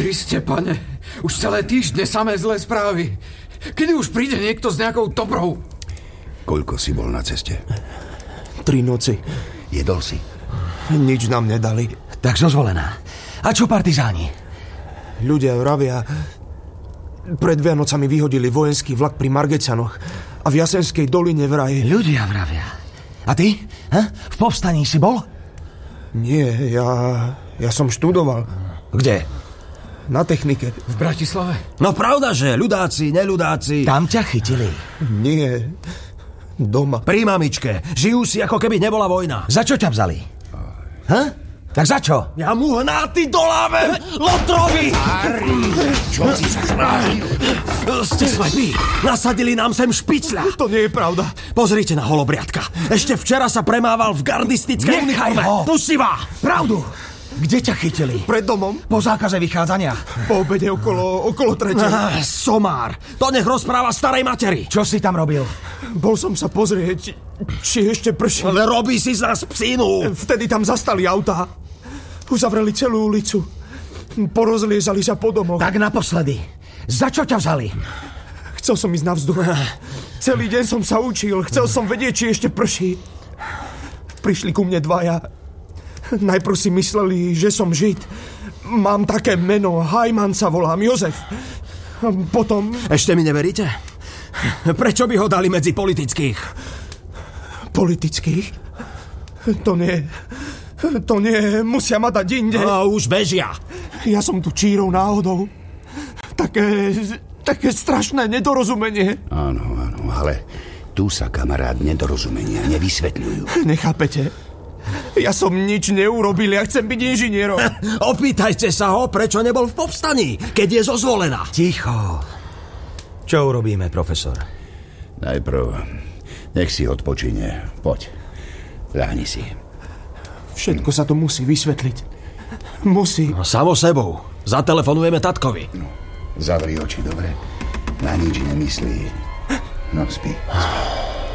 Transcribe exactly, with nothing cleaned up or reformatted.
Kriste, pane, už celé týždne samé zlé správy. Kedy už príde niekto s nejakou dobrou? Koľko si bol na ceste? Tri noci. Jedol si? Nič nám nedali. Tak zozvolená. A čo partizáni? Ľudia vravia, pred Vianocami vyhodili vojenský vlak pri Margecanoch a v Jasenskej doline vraj... Ľudia vravia. A ty? Ha? V povstaní si bol? Nie, ja... ja som študoval. Kde? Na technike. V Bratislave? No pravda, že ľudáci, neľudáci... Tam ťa chytili. Nie, doma. Pri mamičke. Žijú si, ako keby nebola vojna. Za čo ťa vzali? Ha? Tak za čo? Ja mu hnáty dolámem! Lotrovi! Čo si sa snažil? Ste slepí. Nasadili nám sem špicľa. To nie je pravda. Pozrite na holobriadka. Ešte včera sa premával v gardistickej uniforme. Pustivá! Pravdu! Kde ťa chytili? Pred domom. Po zákaze vychádzania. Po obede okolo, okolo tretej. Ah, somár. To nech rozpráva starej materi. Čo si tam robil? Bol som sa pozrieť, či ešte prší. Ale robí si z nás psínu. Vtedy tam zastali autá. Uzavreli celú ulicu. Porozliezali sa po domoch. Tak naposledy. Za čo ťa vzali? Chcel som ísť na vzduch. Celý deň som sa učil. Chcel som vedieť, či ešte prší. Prišli ku mne dvaja. Najprv si mysleli, že som Žid. Mám také meno, Hajman sa volám, Jozef. Potom... Ešte mi neveríte? Prečo by ho dali medzi politických? Politických? To nie... To nie, musia ma dať inde. A už bežia. Ja som tu čírou náhodou. Také... Také strašné nedorozumenie. Áno, áno, ale tu sa, kamarát, nedorozumenia nevysvetľujú. Nechápete? Ja som nič neurobil, ja chcem byť inžinierom. Opýtajte sa ho, prečo nebol v povstaní, keď je zozvolená. Ticho. Čo urobíme, profesor? Najprv, nech si odpočine. Poď, ľahni si. Všetko sa to musí vysvetliť. Musí. No, samo sebou. Zatelefonujeme tatkovi. No, zavri oči, dobre? Na nič nemyslí. No, spí, spí.